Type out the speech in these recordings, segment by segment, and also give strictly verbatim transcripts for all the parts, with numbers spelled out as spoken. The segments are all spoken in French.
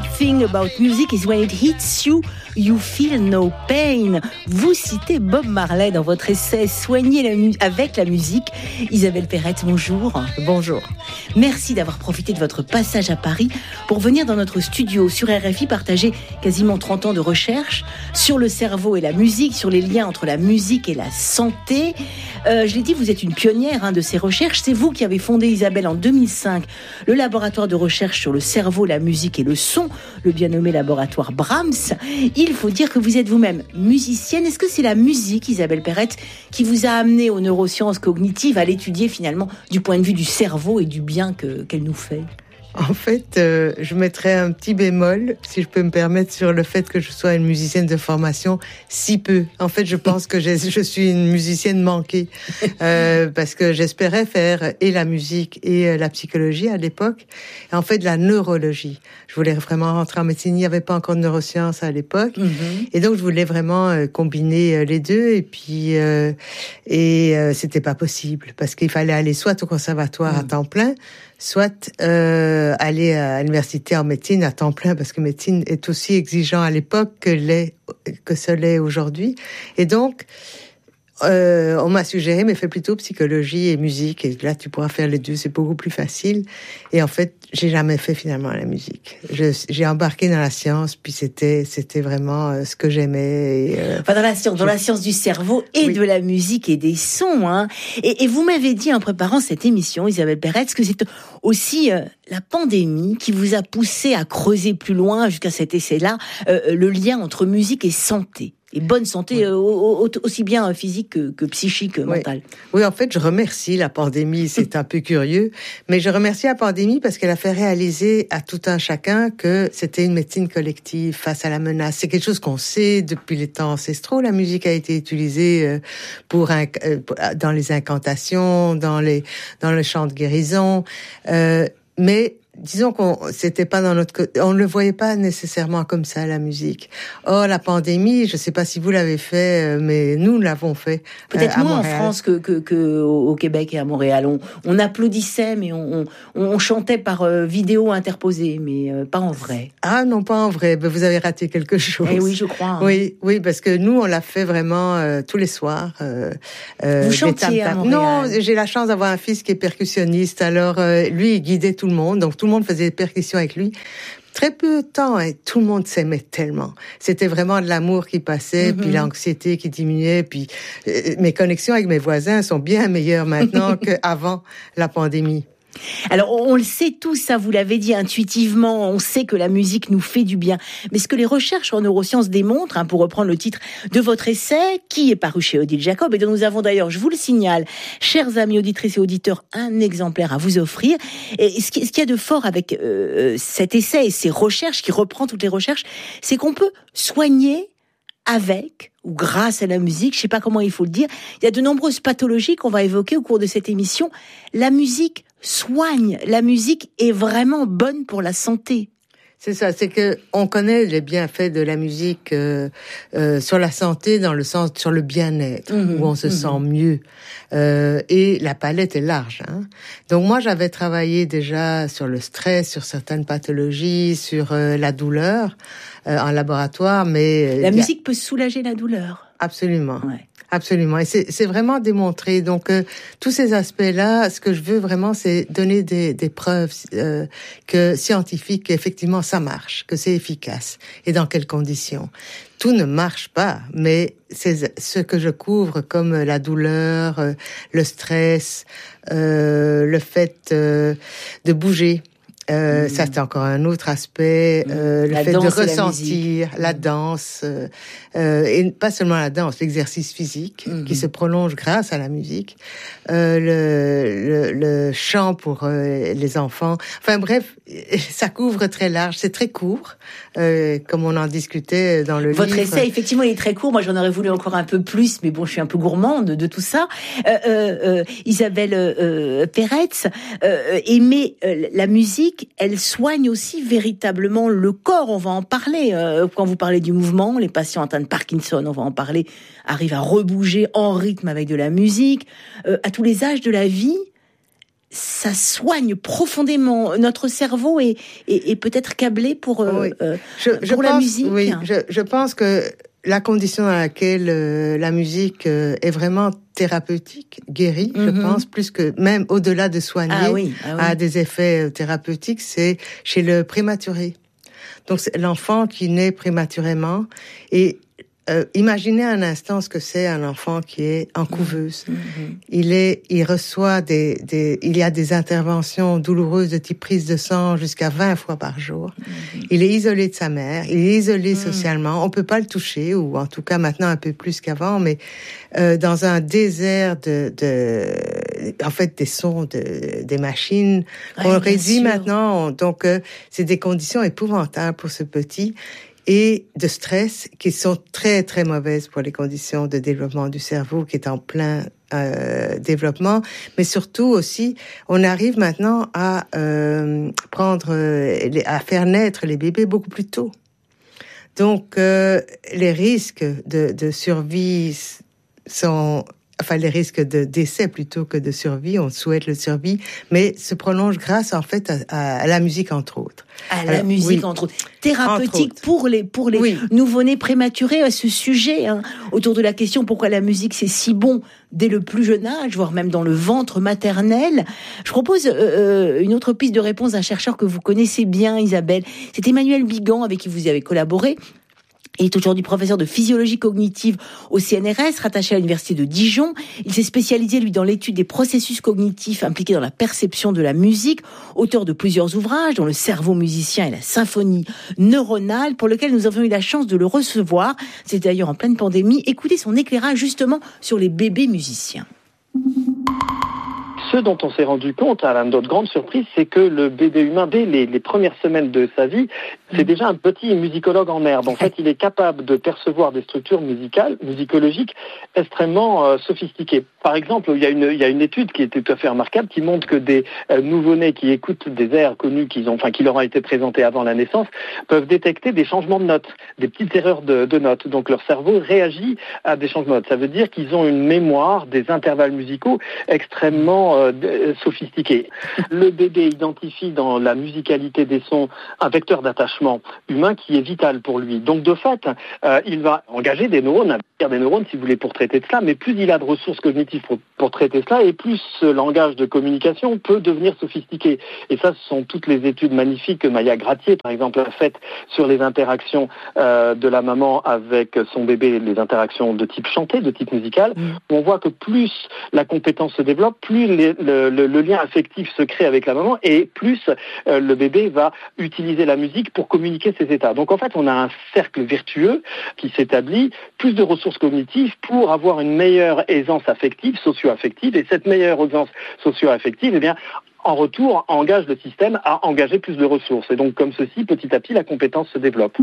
thing about music is when it hits you, you feel no pain. Vous citez Bob Marley dans votre essai Soigner la mu- avec la musique. Isabelle Perrette, bonjour. Bonjour. Merci d'avoir profité de votre passage à Paris pour venir dans notre studio sur R F I partager quasiment trente ans de recherche sur le cerveau et la musique, sur les liens entre la musique et la santé. Euh, je l'ai dit, vous êtes une pionnière hein, de ces recherches. C'est vous qui avez fondé, Isabelle, en deux mille cinq, le laboratoire de recherche sur le cerveau, la musique et le son, le bien nommé laboratoire Brahms. Il faut dire que vous êtes vous-même musicienne. Est-ce que c'est la musique, Isabelle Perrette, qui vous a amené aux neurosciences cognitives, à l'étudier finalement du point de vue du cerveau et du bien que, qu'elle nous fait ? En fait, euh, je mettrais un petit bémol, si je peux me permettre, sur le fait que je sois une musicienne de formation si peu. En fait, je pense que j'ai, je suis une musicienne manquée, euh, parce que j'espérais faire et la musique et la psychologie à l'époque, et en fait la neurologie. Je voulais vraiment rentrer en médecine, il n'y avait pas encore de neurosciences à l'époque, mm-hmm. et donc je voulais vraiment euh, combiner euh, les deux, et puis euh, et euh, c'était pas possible, parce qu'il fallait aller soit au conservatoire mm. à temps plein, soit euh, aller à l'université en médecine à temps plein, parce que médecine est aussi exigeant à l'époque que l'est, que ce l'est aujourd'hui. Et donc, euh, on m'a suggéré, mais fais plutôt psychologie et musique, et là tu pourras faire les deux, c'est beaucoup plus facile. Et en fait, j'ai jamais fait finalement la musique. Je, j'ai embarqué dans la science, puis c'était c'était vraiment euh, ce que j'aimais. Et, euh, enfin, dans la science, dans la science du cerveau et oui. de la musique et des sons. Hein. Et, et vous m'avez dit en préparant cette émission, Isabelle Perrette, que c'est aussi euh, la pandémie qui vous a poussé à creuser plus loin jusqu'à cet essai-là euh, le lien entre musique et santé. Et bonne santé, oui. euh, au, au, aussi bien physique que, que psychique, oui. mentale. Oui, en fait, je remercie la pandémie, c'est un peu curieux, mais je remercie la pandémie parce qu'elle a fait réaliser à tout un chacun que c'était une médecine collective face à la menace. C'est quelque chose qu'on sait depuis les temps ancestraux. La musique a été utilisée pour, un, dans les incantations, dans, les, dans le chant de guérison, euh, mais... Disons qu'on c'était pas dans notre on ne le voyait pas nécessairement comme ça la musique. Or la pandémie, je sais pas si vous l'avez fait, mais nous l'avons fait. Peut-être euh, moins en France que, que que au Québec et à Montréal. On, on applaudissait, mais on, on, on chantait par euh, vidéo interposée, mais euh, pas en vrai. Ah non, pas en vrai. Ben, vous avez raté quelque chose. Eh oui, je crois. Hein. Oui, oui, parce que nous on l'a fait vraiment euh, tous les soirs. Euh, vous chantiez à Montréal? Non, j'ai la chance d'avoir un fils qui est percussionniste. Alors euh, lui, il guidait tout le monde, donc tout le monde faisait des percussions avec lui. Très peu de temps, et tout le monde s'aimait tellement. C'était vraiment de l'amour qui passait, mm-hmm. puis l'anxiété qui diminuait, puis euh, mes connexions avec mes voisins sont bien meilleures maintenant qu'avant la pandémie. Alors, on le sait tous, ça, vous l'avez dit intuitivement, on sait que la musique nous fait du bien. Mais ce que les recherches en neurosciences démontrent, hein, pour reprendre le titre de votre essai, qui est paru chez Odile Jacob, et dont nous avons d'ailleurs, je vous le signale, chers amis auditrices et auditeurs, un exemplaire à vous offrir. Et ce qu'il y a de fort avec euh, cet essai et ces recherches, qui reprend toutes les recherches, c'est qu'on peut soigner avec ou grâce à la musique, je sais pas comment il faut le dire. Il y a de nombreuses pathologies qu'on va évoquer au cours de cette émission. La musique soigne. La musique est vraiment bonne pour la santé. C'est ça, c'est que on connaît les bienfaits de la musique euh, euh, sur la santé, dans le sens sur le bien-être, mmh, où on se mmh. sent mieux. Euh, et la palette est large. Hein. Donc moi, j'avais travaillé déjà sur le stress, sur certaines pathologies, sur euh, la douleur euh, en laboratoire, mais la musique a... peut soulager la douleur. Absolument. Ouais. Absolument, et c'est, c'est vraiment démontré. Donc euh, tous ces aspects-là, ce que je veux vraiment, c'est donner des, des preuves euh, que scientifiques, qu'effectivement ça marche, que c'est efficace, et dans quelles conditions. Tout ne marche pas, mais c'est ce que je couvre comme la douleur, euh, le stress, euh, le fait euh, de bouger. Euh, mmh. Ça, c'est encore un autre aspect. Euh, le fait de ressentir la, la danse, euh, euh, et pas seulement la danse, l'exercice physique mmh. qui se prolonge grâce à la musique, euh, le, le, le chant pour euh, les enfants. Enfin bref, ça couvre très large. C'est très court, euh, comme on en discutait dans le Votre livre. Votre essai, effectivement, il est très court. Moi, j'en aurais voulu encore un peu plus, mais bon, je suis un peu gourmande de tout ça. Euh, euh, euh, Isabelle euh, Perrette, euh, aimer euh, la musique, elle soigne aussi véritablement le corps. On va en parler. Euh, quand vous parlez du mouvement, les patients atteints de Parkinson, on va en parler, arrivent à rebouger en rythme avec de la musique. Euh, à tous les âges de la vie, ça soigne profondément notre cerveau et, et, et peut-être câblé pour, euh, oui. euh, je, pour je la pense, musique. Oui, je, je pense que la condition dans laquelle euh, la musique euh, est vraiment thérapeutique, guérie, mm-hmm. je pense, plus que même au-delà de soigner, ah oui, ah oui. a des effets thérapeutiques, c'est chez le prématuré. Donc c'est l'enfant qui naît prématurément et Euh, imaginez un instant ce que c'est un enfant qui est en couveuse. Mm-hmm. Il est, il reçoit des, des, il y a des interventions douloureuses de type prise de sang jusqu'à vingt fois par jour. Mm-hmm. Il est isolé de sa mère, il est isolé mm-hmm. socialement. On peut pas le toucher, ou en tout cas maintenant un peu plus qu'avant, mais euh, dans un désert de, de, en fait, des sons de, des machines qu'on ouais, réduit maintenant. Donc euh, c'est des conditions épouvantables pour ce petit. Et de stress qui sont très, très mauvaises pour les conditions de développement du cerveau qui est en plein euh, développement. Mais surtout aussi, on arrive maintenant à euh, prendre, euh, à faire naître les bébés beaucoup plus tôt. Donc, euh, les risques de, de survie sont... Enfin, les risques de décès plutôt que de survie, on souhaite le survie, mais se prolongent grâce, en fait, à, à, à la musique, entre autres. À Alors, la musique, oui. entre autres. Thérapeutique entre autres. pour les, pour les oui. nouveau-nés prématurés à ce sujet, hein, autour de la question pourquoi la musique, c'est si bon dès le plus jeune âge, voire même dans le ventre maternel. Je propose euh, une autre piste de réponse d'un chercheur que vous connaissez bien, Isabelle. C'est Emmanuel Bigan, avec qui vous avez collaboré. Il est aujourd'hui professeur de physiologie cognitive au C N R S, rattaché à l'université de Dijon. Il s'est spécialisé, lui, dans l'étude des processus cognitifs impliqués dans la perception de la musique, auteur de plusieurs ouvrages, dont Le cerveau musicien et la symphonie neuronale, pour lequel nous avons eu la chance de le recevoir. C'est d'ailleurs en pleine pandémie. Écoutez son éclairage, justement, sur les bébés musiciens. Ce dont on s'est rendu compte, à notre grande surprise, c'est que le bébé humain, dès les, les premières semaines de sa vie, c'est déjà un petit musicologue en herbe. En fait, il est capable de percevoir des structures musicales, musicologiques, extrêmement euh, sophistiquées. Par exemple, il y a une, il y a une étude qui est tout à fait remarquable, qui montre que des euh, nouveau-nés qui écoutent des airs connus, qu'ils ont, enfin, qui leur ont été présentés avant la naissance, peuvent détecter des changements de notes, des petites erreurs de, de notes. Donc, leur cerveau réagit à des changements de notes. Ça veut dire qu'ils ont une mémoire des intervalles musicaux extrêmement euh, sophistiqués. Le bébé identifie dans la musicalité des sons un vecteur d'attachement humain qui est vital pour lui. Donc de fait, euh, il va engager des neurones, des neurones si vous voulez pour traiter de cela, mais plus il a de ressources cognitives pour, pour traiter cela, et plus ce langage de communication peut devenir sophistiqué. Et ça, ce sont toutes les études magnifiques que Maya Gratier, par exemple, a faites sur les interactions euh, de la maman avec son bébé, les interactions de type chanté, de type musical, mmh. où on voit que plus la compétence se développe, plus les, le, le, le lien affectif se crée avec la maman, et plus euh, le bébé va utiliser la musique pour communiquer ses états. Donc en fait, on a un cercle vertueux qui s'établit, plus de ressources cognitives pour avoir une meilleure aisance affective, socio-affective, et cette meilleure aisance socio-affective, eh bien, en retour, engage le système à engager plus de ressources. Et donc, comme ceci, petit à petit, la compétence se développe.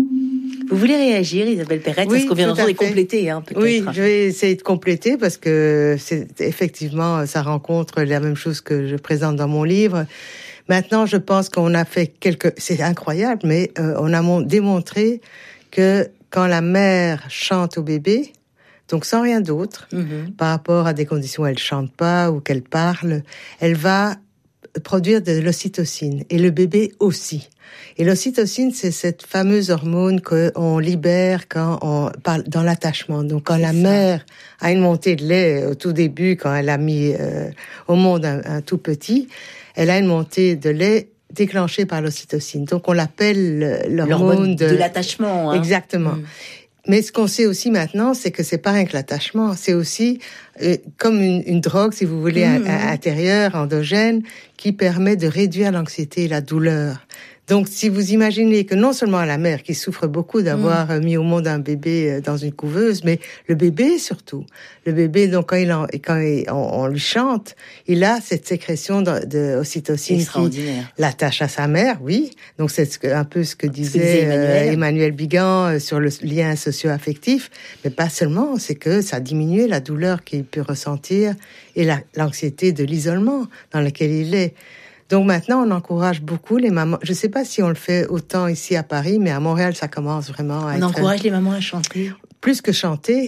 Vous voulez réagir, Isabelle Perrette, oui, à ce qu'on vient d'entendre et compléter, hein, peut-être. Oui, je vais essayer de compléter parce que c'est effectivement, ça rencontre la même chose que je présente dans mon livre. Maintenant, je pense qu'on a fait quelques... C'est incroyable, mais euh, on a mon... démontré que quand la mère chante au bébé, donc sans rien d'autre, mm-hmm. par rapport à des conditions où elle chante pas ou qu'elle parle, elle va produire de l'ocytocine, et le bébé aussi. Et l'ocytocine, c'est cette fameuse hormone qu'on libère quand on parle dans l'attachement. Donc, quand c'est la ça. Mère a une montée de lait au tout début, quand elle a mis euh, au monde un, un tout petit, elle a une montée de lait déclenchée par l'ocytocine. Donc, on l'appelle l'hormone, l'hormone de, de l'attachement. Hein. Exactement. Mm. Mais ce qu'on sait aussi maintenant, c'est que c'est pas rien que l'attachement, c'est aussi euh, comme une, une drogue, si vous voulez, mmh. à, à intérieure, endogène, qui permet de réduire l'anxiété et la douleur. Donc, si vous imaginez que non seulement la mère qui souffre beaucoup d'avoir mmh. mis au monde un bébé dans une couveuse, mais le bébé surtout. Le bébé, donc, quand, il en, quand il, on, on lui chante, il a cette sécrétion de, de ocytocine qui l'attache à sa mère, oui. Donc, c'est ce que, un peu ce que disait, ce que disait Emmanuel. Euh, Emmanuel Bigan euh, sur le lien socio-affectif. Mais pas seulement, c'est que ça a diminué la douleur qu'il peut ressentir et la, l'anxiété de l'isolement dans lequel il est. Donc maintenant, on encourage beaucoup les mamans. Je ne sais pas si on le fait autant ici à Paris, mais à Montréal, ça commence vraiment à on être... On encourage les mamans à chanter. Plus que chanter,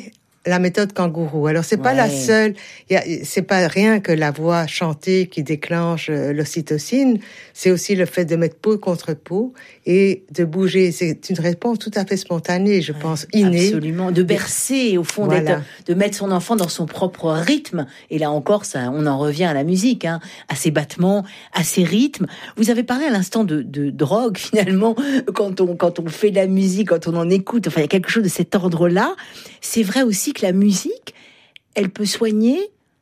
la méthode kangourou. Alors c'est pas Ouais. la seule, y a, c'est pas rien que la voix chantée qui déclenche euh, l'ocytocine, c'est aussi le fait de mettre peau contre peau et de bouger. C'est une réponse tout à fait spontanée, je Ouais, pense, innée. Absolument, de bercer au fond, Voilà. d'être, de mettre son enfant dans son propre rythme. Et là encore, ça, on en revient à la musique, hein, à ses battements, à ses rythmes. Vous avez parlé à l'instant de, de drogue, finalement, quand on, quand on fait de la musique, quand on en écoute. Enfin, il y a quelque chose de cet ordre-là. C'est vrai aussi que la musique, elle peut soigner,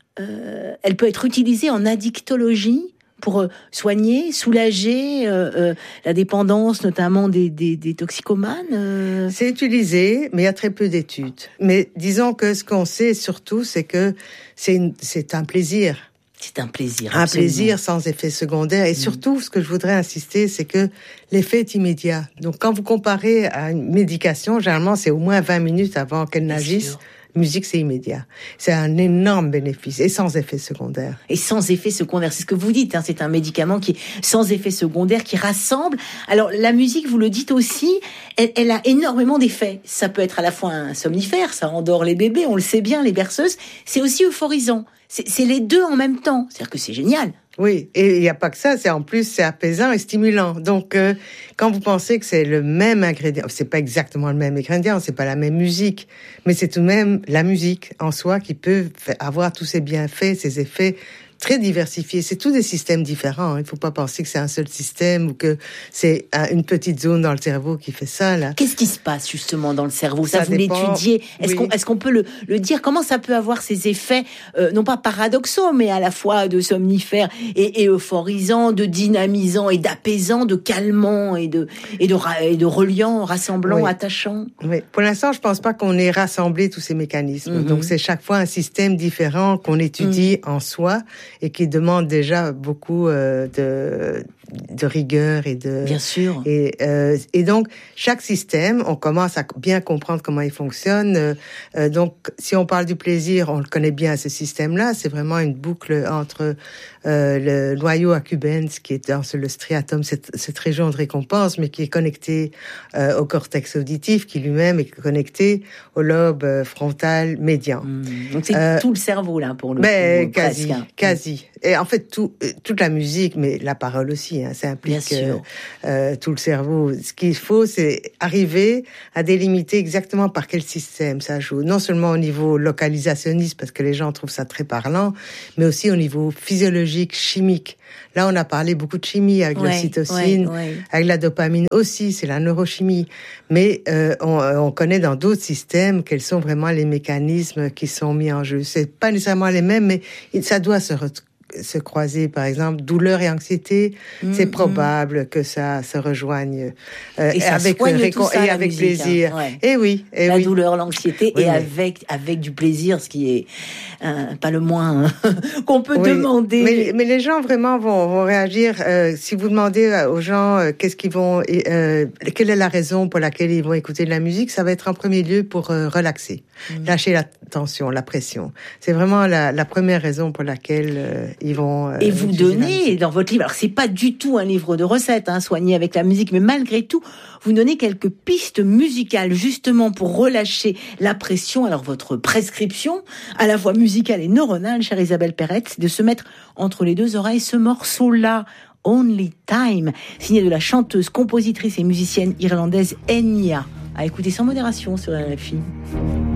euh, elle peut être utilisée en addictologie pour euh, soigner, soulager euh, euh, la dépendance, notamment des, des, des toxicomanes. Euh... C'est utilisé, mais il y a très peu d'études. Mais disons que ce qu'on sait surtout, c'est que c'est, une, c'est un plaisir. C'est un plaisir. Un absolument. plaisir sans effet secondaire. Et mmh. surtout, ce que je voudrais insister, c'est que l'effet est immédiat. Donc, quand vous comparez à une médication, généralement, c'est au moins vingt minutes avant qu'elle Bien n'agisse. sûr. Musique, c'est immédiat. C'est un énorme bénéfice et sans effet secondaire. Et sans effet secondaire, c'est ce que vous dites, hein, c'est un médicament qui est sans effet secondaire, qui rassemble. Alors, la musique, vous le dites aussi, elle, elle a énormément d'effets. Ça peut être à la fois un somnifère, ça endort les bébés, on le sait bien, les berceuses. C'est aussi euphorisant. C'est, c'est les deux en même temps. C'est-à-dire que c'est génial. Oui, et il n'y a pas que ça, c'est en plus, c'est apaisant et stimulant. Donc, euh, quand vous pensez que c'est le même ingrédient, c'est pas exactement le même ingrédient, c'est pas la même musique, mais c'est tout de même la musique en soi qui peut avoir tous ses bienfaits, ses effets très diversifiés. C'est tous des systèmes différents. Il ne faut pas penser que c'est un seul système ou que c'est une petite zone dans le cerveau qui fait ça, là. Qu'est-ce qui se passe, justement, dans le cerveau? Ça, Ça vous dépend. l'étudiez. Est-ce Oui. qu'on, est-ce qu'on peut le, le dire? Comment ça peut avoir ces effets, euh, non pas paradoxaux, mais à la fois de somnifères et, et euphorisants, de dynamisants et d'apaisants, de calmants et de, et de, et de reliants, rassemblants, Oui. attachants? Oui. Pour l'instant, je pense pas qu'on ait rassemblé tous ces mécanismes. Mm-hmm. Donc, c'est chaque fois un système différent qu'on étudie mm. en soi et qui demande déjà beaucoup euh, de, de rigueur et de... Bien sûr. Et, euh, et donc, chaque système, on commence à bien comprendre comment il fonctionne. Euh, donc, si on parle du plaisir, on le connaît bien, ce système-là. C'est vraiment une boucle entre euh, le noyau accumbens, qui est dans le striatum, cette, cette région de récompense, mais qui est connectée euh, au cortex auditif, qui lui-même est connecté au lobe frontal médian. Mmh. Donc, c'est euh, tout le cerveau, là, pour le mais coup. quasi, presque, hein. quasi. Et en fait, tout, toute la musique, mais la parole aussi, hein, ça implique euh, euh, tout le cerveau. Ce qu'il faut, c'est arriver à délimiter exactement par quel système ça joue. Non seulement au niveau localisationniste, parce que les gens trouvent ça très parlant, mais aussi au niveau physiologique, chimique. Là, on a parlé beaucoup de chimie avec ouais, l'ocytocine, ouais, ouais. avec la dopamine aussi, c'est la neurochimie. Mais euh, on, on connaît dans d'autres systèmes quels sont vraiment les mécanismes qui sont mis en jeu. C'est pas nécessairement les mêmes, mais ça doit se retrouver. se croiser, par exemple, douleur et anxiété, mmh, c'est probable mmh. que ça se rejoigne euh, et ça avec récon- ça, et avec musique, plaisir. Hein, ouais. Et oui, et la oui. douleur, l'anxiété, oui, et oui. avec avec du plaisir, ce qui est euh, pas le moins hein, qu'on peut oui. demander. Mais, mais les gens vraiment vont, vont réagir. Euh, si vous demandez aux gens euh, qu'est-ce qu'ils vont, euh, quelle est la raison pour laquelle ils vont écouter de la musique, ça va être en premier lieu pour euh, relaxer, mmh. lâcher la tension, la pression. C'est vraiment la, la première raison pour laquelle euh, ils vont. Euh, et vous donnez dans votre livre, alors c'est pas du tout un livre de recettes, hein, soigner avec la musique, mais malgré tout, vous donnez quelques pistes musicales justement pour relâcher la pression. Alors votre prescription, à la fois musicale et neuronale, chère Isabelle Perret, c'est de se mettre entre les deux oreilles ce morceau-là. Only Time, signé de la chanteuse, compositrice et musicienne irlandaise Enya. À écouter sans modération sur R F I.